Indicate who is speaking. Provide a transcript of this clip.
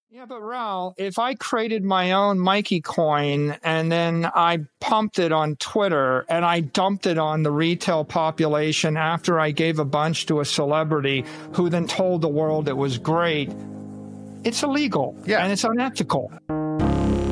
Speaker 1: Yeah, but Raul, if I created my own Mikey coin and then I pumped it on Twitter and I dumped it on the retail population after I gave a bunch to a celebrity who then told the world it was great, it's illegal and it's unethical.